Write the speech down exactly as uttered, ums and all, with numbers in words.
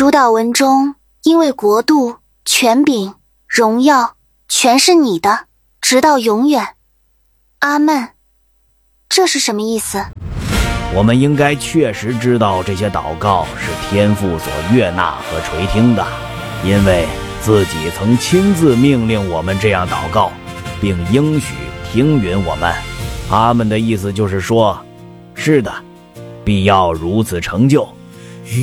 主祷文中，因为国度、权柄、荣耀全是你的，直到永远。阿们。这是什么意思？ 我们应该确实知道这些祷告是天父所悦纳和垂听的，因为自己曾亲自命令我们这样祷告，并应许听允我们。阿们的意思就是说，是的，必要如此成就。